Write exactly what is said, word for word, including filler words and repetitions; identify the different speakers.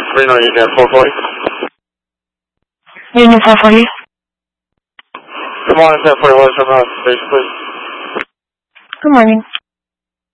Speaker 1: Reno Union four forty.
Speaker 2: Union four forty.
Speaker 1: Good morning, ten forty-one, from out space, please.
Speaker 2: Good morning.